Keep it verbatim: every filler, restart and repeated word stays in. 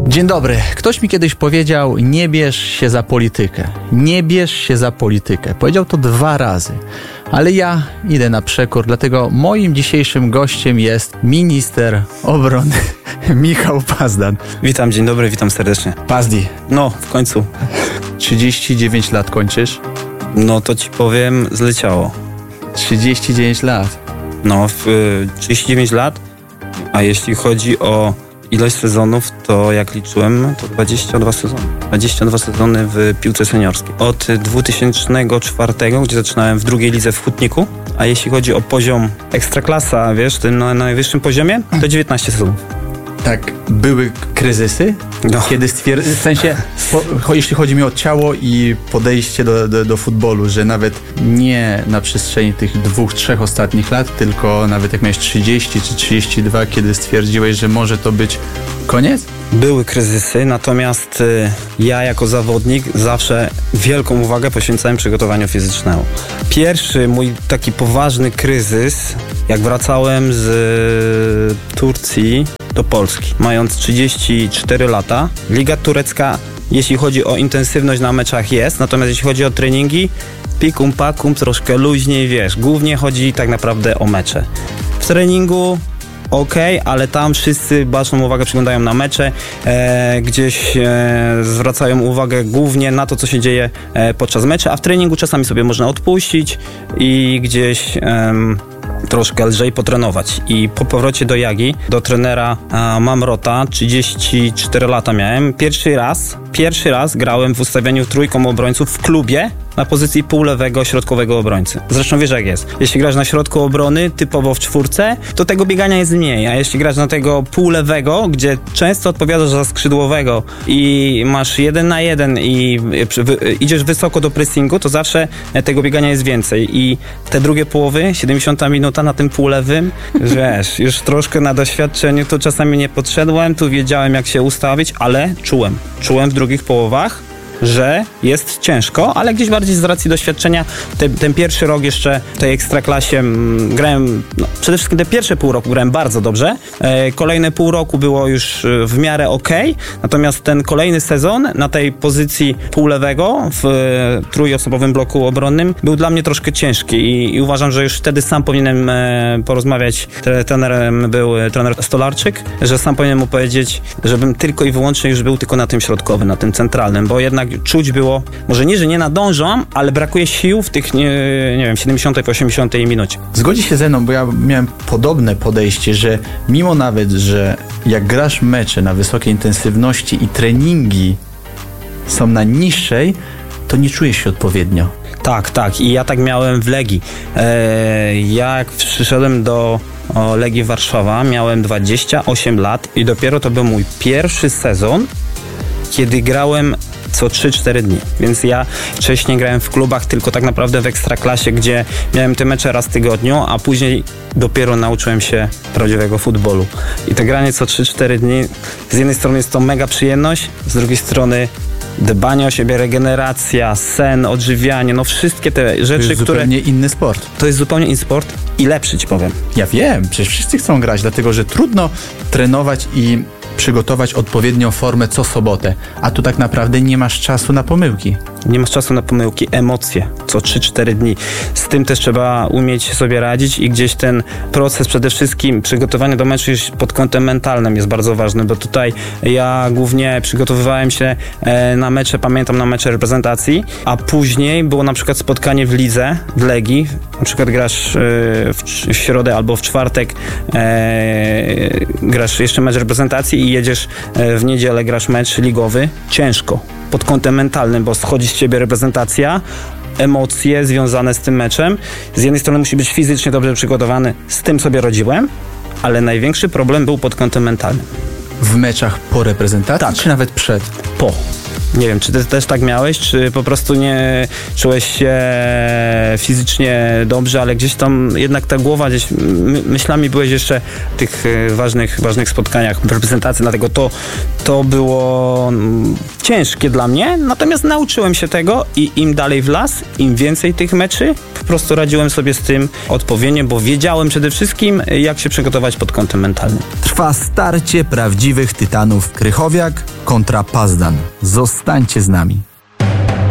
Dzień dobry. Ktoś mi kiedyś powiedział, nie bierz się za politykę. Nie bierz się za politykę. Powiedział to dwa razy. Ale ja idę na przekór, dlatego moim dzisiejszym gościem jest minister obrony Michał Pazdan. Witam, dzień dobry, witam serdecznie. Pazdi. No, w końcu. trzydzieści dziewięć lat kończysz? No to ci powiem, zleciało. trzydzieści dziewięć lat. No, w y, trzydzieści dziewięć lat, a jeśli chodzi o ilość sezonów, to jak liczyłem, to dwadzieścia dwa sezony. dwadzieścia dwa sezony w piłce seniorskiej. Od dwa tysiące czwartego, gdzie zaczynałem w drugiej lidze w Hutniku, a jeśli chodzi o poziom ekstraklasa, wiesz, tym na najwyższym poziomie, to dziewiętnaście sezonów. Tak, były kryzysy? No. Kiedy stwierd... W sensie, po, jeśli chodzi mi o ciało i podejście do, do, do futbolu, że nawet nie na przestrzeni tych dwóch, trzech ostatnich lat, tylko nawet jak miałeś trzydzieści czy trzydzieści dwa, kiedy stwierdziłeś, że może to być koniec? Były kryzysy, natomiast y, ja jako zawodnik zawsze wielką uwagę poświęcałem przygotowaniu fizycznemu. Pierwszy mój taki poważny kryzys, jak wracałem z y, Turcji do Polski, mając trzydzieści cztery lata. Liga turecka, jeśli chodzi o intensywność na meczach jest, natomiast jeśli chodzi o treningi, pikum pakum, troszkę luźniej, wiesz, głównie chodzi tak naprawdę o mecze. W treningu okej, okay, ale tam wszyscy baczną uwagę przyglądają na mecze, e, gdzieś e, zwracają uwagę głównie na to, co się dzieje e, podczas meczu, a w treningu czasami sobie można odpuścić i gdzieś e, troszkę lżej potrenować. I po powrocie do Jagi, do trenera e, Mamrota, trzydzieści cztery lata miałem, pierwszy raz, pierwszy raz grałem w ustawieniu trójką obrońców w klubie na pozycji półlewego, środkowego obrońcy. Zresztą wiesz jak jest. Jeśli grasz na środku obrony, typowo w czwórce, to tego biegania jest mniej, a jeśli grasz na tego półlewego, gdzie często odpowiadasz za skrzydłowego i masz jeden na jeden i idziesz wysoko do pressingu, to zawsze tego biegania jest więcej. I te drugie połowy, siedemdziesiąta minuta na tym półlewym, wiesz, już troszkę na doświadczeniu, to czasami nie podszedłem, tu wiedziałem jak się ustawić, ale czułem. Czułem w drugich połowach, że jest ciężko, ale gdzieś bardziej z racji doświadczenia te, ten pierwszy rok jeszcze w tej ekstraklasie m, grałem, no, przede wszystkim te pierwsze pół roku grałem bardzo dobrze, e, kolejne pół roku było już w miarę okej, natomiast ten kolejny sezon na tej pozycji półlewego w e, trójosobowym bloku obronnym był dla mnie troszkę ciężki i, i uważam, że już wtedy sam powinienem e, porozmawiać, Tre, trenerem był e, trener Stolarczyk, że sam powinienem mu powiedzieć, żebym tylko i wyłącznie już był tylko na tym środkowym, na tym centralnym, bo jednak czuć było, może nie, że nie nadążam, ale brakuje sił w tych, nie, nie wiem, siedemdziesiątej po osiemdziesiątej minucie. Zgodzi się ze mną, bo ja miałem podobne podejście, że mimo nawet, że jak grasz mecze na wysokiej intensywności i treningi są na niższej, to nie czujesz się odpowiednio. Tak, tak. I ja tak miałem w Legii. Eee, jak przyszedłem do o, Legii Warszawa, miałem dwadzieścia osiem lat i dopiero to był mój pierwszy sezon, kiedy grałem co trzy cztery dni, więc ja wcześniej grałem w klubach tylko tak naprawdę w ekstraklasie, gdzie miałem te mecze raz w tygodniu, a później dopiero nauczyłem się prawdziwego futbolu. I to granie co trzy cztery dni, z jednej strony jest to mega przyjemność, z drugiej strony dbanie o siebie, regeneracja, sen, odżywianie, no wszystkie te rzeczy, to jest które... zupełnie inny sport. To jest zupełnie inny sport i lepszy, ci powiem. Ja wiem, przecież wszyscy chcą grać, dlatego że trudno trenować i przygotować odpowiednią formę co sobotę, a tu tak naprawdę nie masz czasu na pomyłki. Nie masz czasu na pomyłki, emocje co trzy cztery dni. Z tym też trzeba umieć sobie radzić i gdzieś ten proces przede wszystkim przygotowania do meczu pod kątem mentalnym jest bardzo ważny, bo tutaj ja głównie przygotowywałem się na mecze, pamiętam na mecze reprezentacji, a później było na przykład spotkanie w lidze, w Legii, na przykład grasz w środę albo w czwartek grasz jeszcze mecz reprezentacji i jedziesz w niedzielę, grasz mecz ligowy, ciężko pod kątem mentalnym, bo schodzi z ciebie reprezentacja, emocje związane z tym meczem. Z jednej strony musi być fizycznie dobrze przygotowany, z tym sobie rodziłem, ale największy problem był pod kątem mentalnym. W meczach po reprezentacji, tak, czy nawet przed? Po. Nie wiem, czy ty też tak miałeś, czy po prostu nie czułeś się fizycznie dobrze, ale gdzieś tam jednak ta głowa, gdzieś myślami byłeś jeszcze w tych ważnych, ważnych spotkaniach w reprezentacji, dlatego to, to było ciężkie dla mnie, natomiast nauczyłem się tego i im dalej w las, im więcej tych meczy, po prostu radziłem sobie z tym odpowiednio, bo wiedziałem przede wszystkim, jak się przygotować pod kątem mentalnym. Trwa starcie prawdziwych tytanów Krychowiak kontra Pazdan. Zostańcie z nami.